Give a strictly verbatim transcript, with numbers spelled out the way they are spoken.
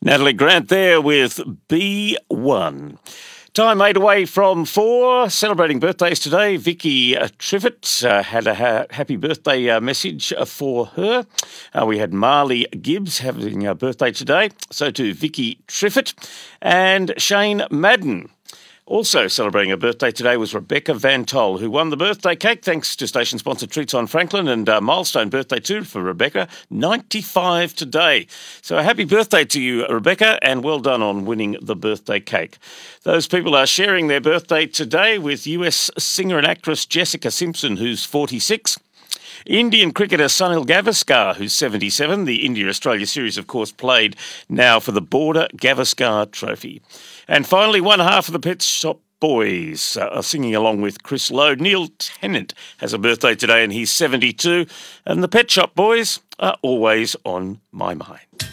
Natalie Grant there with B one. Time eight away from four. Celebrating birthdays today. Vicky uh, Triffitt uh, had a ha- happy birthday uh, message uh, for her. Uh, we had Marley Gibbs having a birthday today. So too Vicky Triffitt and Shane Madden. Also celebrating a birthday today was Rebecca Van Toll, who won the birthday cake thanks to station sponsor Treats on Franklin, and uh, milestone birthday too for Rebecca, ninety-five today. So a happy birthday to you, Rebecca, and well done on winning the birthday cake. Those people are sharing their birthday today with U S singer and actress Jessica Simpson, who's forty-six. Indian cricketer Sunil Gavaskar, who's seventy-seven. The India-Australia series, of course, played now for the Border Gavaskar Trophy. And finally, one half of the Pet Shop Boys uh, are singing along with Chris Lowe. Neil Tennant has a birthday today and he's seventy-two. And the Pet Shop Boys are always on my mind.